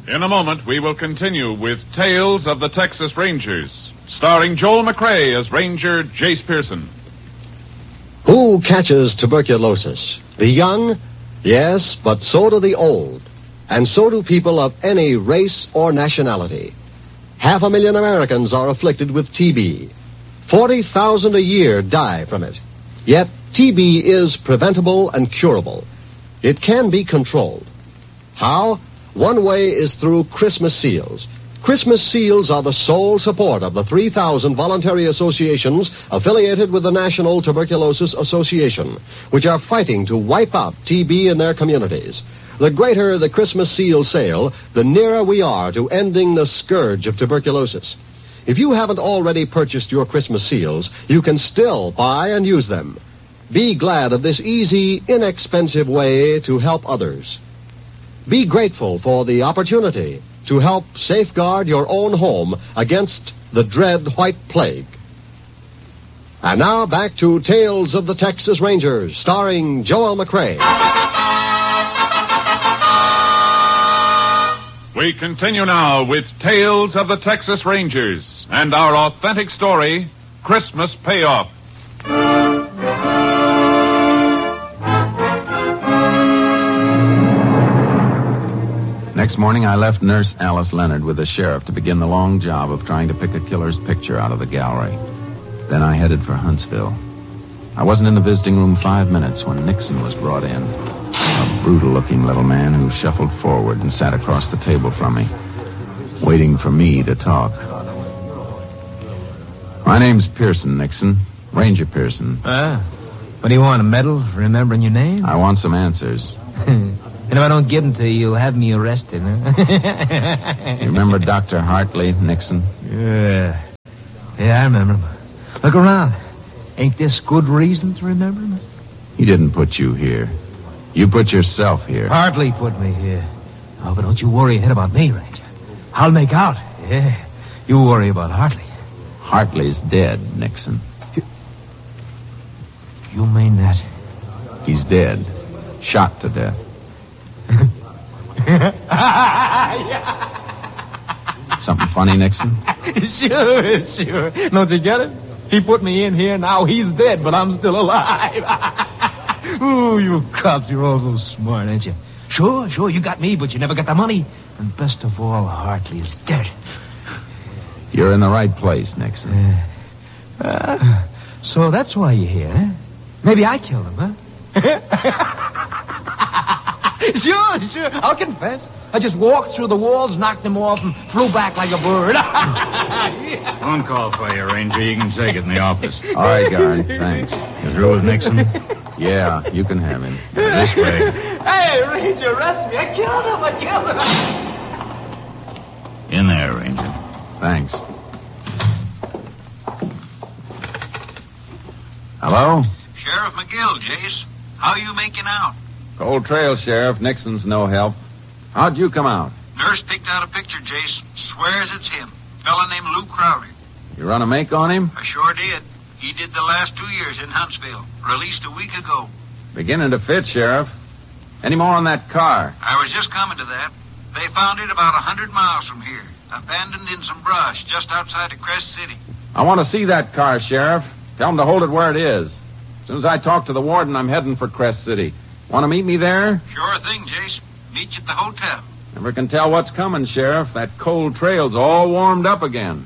In a moment, we will continue with Tales of the Texas Rangers, starring Joel McCrea as Ranger Jace Pearson. Who catches tuberculosis? The young? Yes, but so do the old. And so do people of any race or nationality. 500,000 Americans are afflicted with TB. 40,000 a year die from it. Yet, TB is preventable and curable. It can be controlled. How? One way is through Christmas seals. Christmas seals are the sole support of the 3,000 voluntary associations affiliated with the National Tuberculosis Association, which are fighting to wipe out TB in their communities. The greater the Christmas seal sale, the nearer we are to ending the scourge of tuberculosis. If you haven't already purchased your Christmas seals, you can still buy and use them. Be glad of this easy, inexpensive way to help others. Be grateful for the opportunity to help safeguard your own home against the dread white plague. And now back to Tales of the Texas Rangers, starring Joel McCrea. We continue now with Tales of the Texas Rangers and our authentic story, Christmas Payoff. Next morning, I left Nurse Alice Leonard with the sheriff to begin the long job of trying to pick a killer's picture out of the gallery. Then I headed for Huntsville. I wasn't in the visiting room 5 minutes when Nixon was brought in. A brutal-looking little man who shuffled forward and sat across the table from me, waiting for me to talk. My name's Pearson, Nixon. Ranger Pearson. What do you want, a medal for remembering your name? I want some answers. And if I don't give them to you, you'll have me arrested, huh? You remember Dr. Hartley, Nixon? Yeah, I remember him. Look around. Ain't this good reason to remember him? He didn't put you here. You put yourself here. Hartley put me here. Oh, but don't you worry a head about me, Ranger. I'll make out. Yeah, you worry about Hartley. Hartley's dead, Nixon. You mean that? He's dead. Shot to death. Something funny, Nixon? Sure. Don't you get it? He put me in here, now he's dead, but I'm still alive. Ooh, you cops, you're all so smart, ain't you? Sure, you got me, but you never got the money. And best of all, Hartley is dead. You're in the right place, Nixon. So that's why you're here, huh? Maybe I killed him, huh? Sure. I'll confess. I just walked through the walls, knocked him off, and flew back like a bird. Phone call for you, Ranger. You can take it in the office. All right, Guard. Thanks. You through with Nixon? Yeah, you can have him. This way. Hey, Ranger, arrest me. I killed him. In there, Ranger. Thanks. Hello? Sheriff McGill, Jace. How you making out? Cold trail, Sheriff. Nixon's no help. How'd you come out? Nurse picked out a picture, Jace. Swears it's him. Fella named Lou Crowder. You run a make on him? I sure did. He did the last 2 years in Huntsville. Released a week ago. Beginning to fit, Sheriff. Any more on that car? I was just coming to that. They found it about 100 miles from here. Abandoned in some brush just outside of Crest City. I want to see that car, Sheriff. Tell him to hold it where it is. As soon as I talk to the warden, I'm heading for Crest City. Want to meet me there? Sure thing, Jace. Meet you at the hotel. Never can tell what's coming, Sheriff. That cold trail's all warmed up again.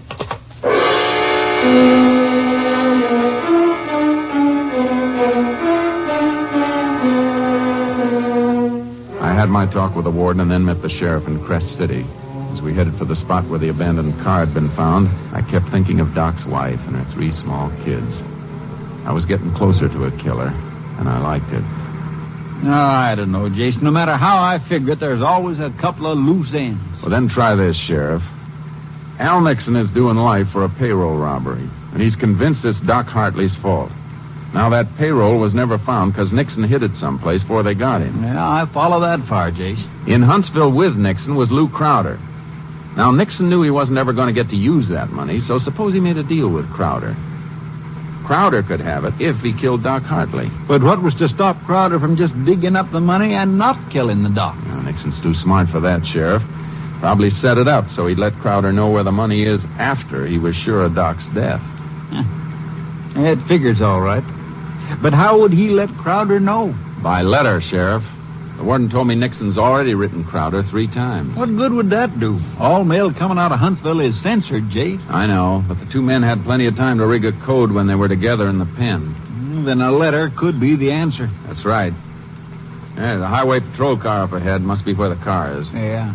I had my talk with the warden and then met the sheriff in Crest City. As we headed for the spot where the abandoned car had been found, I kept thinking of Doc's wife and her 3 small kids. I was getting closer to a killer, and I liked it. No, I don't know, Jason. No matter how I figure it, there's always a couple of loose ends. Well, then try this, Sheriff. Al Nixon is doing life for a payroll robbery, and he's convinced it's Doc Hartley's fault. Now, that payroll was never found because Nixon hid it someplace before they got him. Yeah, I follow that far, Jace. In Huntsville with Nixon was Lou Crowder. Now, Nixon knew he wasn't ever going to get to use that money, so suppose he made a deal with Crowder. Crowder could have it if he killed Doc Hartley. But what was to stop Crowder from just digging up the money and not killing the doc? Now, Nixon's too smart for that, Sheriff. Probably set it up so he'd let Crowder know where the money is after he was sure of Doc's death. It figures all right. But how would he let Crowder know? By letter, Sheriff. The warden told me Nixon's already written Crowder 3 times. What good would that do? All mail coming out of Huntsville is censored, Jace. I know, but the 2 men had plenty of time to rig a code when they were together in the pen. Then a letter could be the answer. That's right. Yeah, the highway patrol car up ahead must be where the car is. Yeah.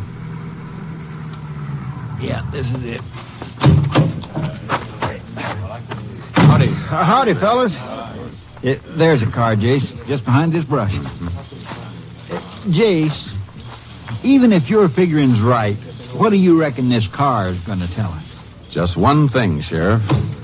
Yeah, this is it. Howdy, fellas. There's a car, Jace, just behind this brush. Jace, even if your figuring's right, what do you reckon this car is going to tell us? Just one thing, Sheriff.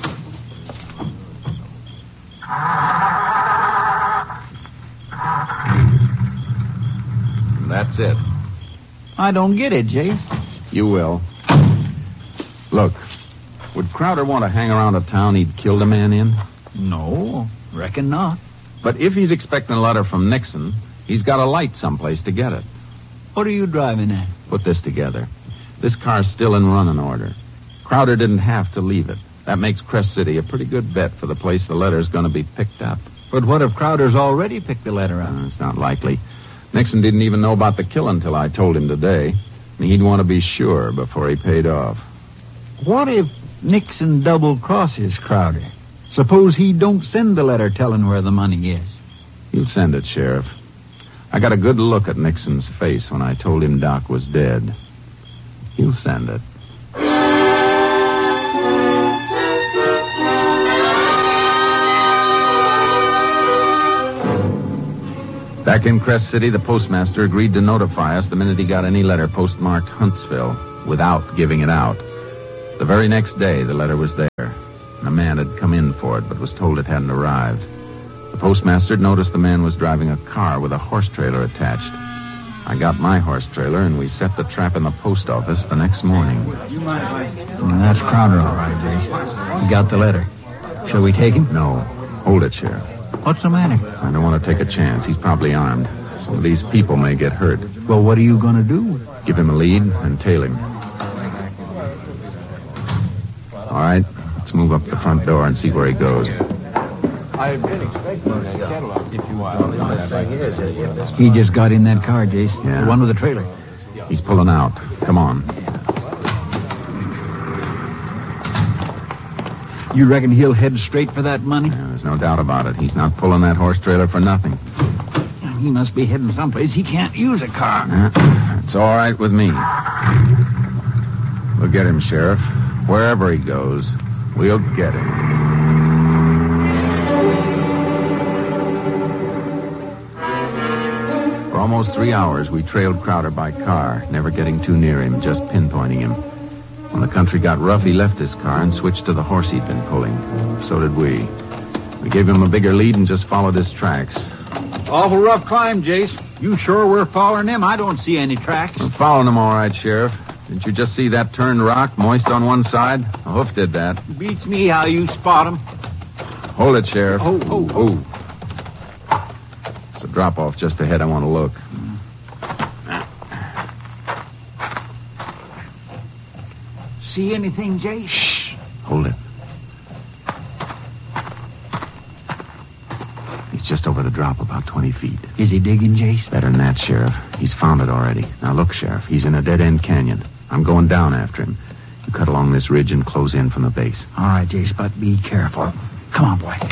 That's it. I don't get it, Jace. You will. Look, would Crowder want to hang around a town he'd killed a man in? No, reckon not. But if he's expecting a letter from Nixon, he's got a light someplace to get it. What are you driving at? Put this together. This car's still in running order. Crowder didn't have to leave it. That makes Crest City a pretty good bet for the place the letter's going to be picked up. But what if Crowder's already picked the letter up? It's not likely. Nixon didn't even know about the killing till I told him today. And he'd want to be sure before he paid off. What if Nixon double-crosses Crowder? Suppose he don't send the letter telling where the money is. He'll send it, Sheriff. I got a good look at Nixon's face when I told him Doc was dead. He'll send it. Back in Crest City, the postmaster agreed to notify us the minute he got any letter postmarked Huntsville without giving it out. The very next day, the letter was there. And a man had come in for it, but was told it hadn't arrived. The postmaster had noticed the man was driving a car with a horse trailer attached. I got my horse trailer, and we set the trap in the post office the next morning. That's Crowder, all right, Jace. He got the letter. Shall we take him? No. Hold it, Sheriff. What's the matter? I don't want to take a chance. He's probably armed. Some of these people may get hurt. Well, what are you going to do? Give him a lead and tail him. All right, let's move up the front door and see where he goes. I've been expecting that catalog, if you want. He just got in that car, Jace. Yeah. The one with the trailer. He's pulling out. Come on. You reckon he'll head straight for that money? Yeah, there's no doubt about it. He's not pulling that horse trailer for nothing. He must be heading someplace he can't use a car. It's all right with me. We'll get him, Sheriff. Wherever he goes, we'll get him. For almost 3 hours, we trailed Crowder by car, never getting too near him, just pinpointing him. When the country got rough, he left his car and switched to the horse he'd been pulling. So did we. We gave him a bigger lead and just followed his tracks. Awful rough climb, Jace. You sure we're following him? I don't see any tracks. We're following him all right, Sheriff. Didn't you just see that turned rock, moist on one side? A hoof did that. Beats me how you spot him. Hold it, Sheriff. Oh. It's a drop-off just ahead. I want to look. See anything, Jace? Shh. Hold it. He's just over the drop, about 20 feet. Is he digging, Jace? Better than that, Sheriff. He's found it already. Now, look, Sheriff. He's in a dead-end canyon. I'm going down after him. You cut along this ridge and close in from the base. All right, Jace, but be careful. Come on, boy.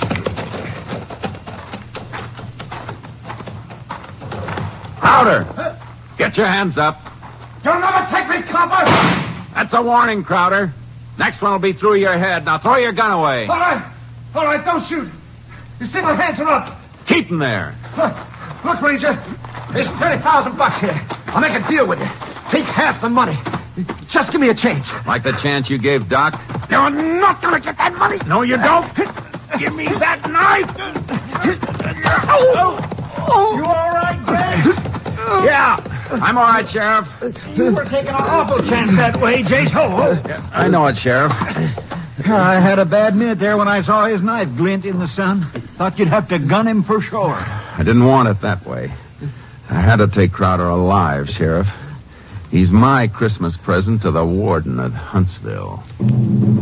Crowder! Get your hands up. You'll never take me, copper! That's a warning, Crowder. Next one will be through your head. Now throw your gun away. All right, don't shoot. You see my hands are up. Keep them there. Look, Ranger, there's $30,000 here. I'll make a deal with you. Take half the money. Just give me a chance. Like the chance you gave Doc? You're not going to get that money. No, you don't. Give me that knife. You all right, Jace? Yeah, I'm all right, Sheriff. You were taking an awful chance that way, Jace. Ho. I know it, Sheriff. I had a bad minute there when I saw his knife glint in the sun. Thought you'd have to gun him for sure. I didn't want it that way. I had to take Crowder alive, Sheriff. He's my Christmas present to the warden at Huntsville.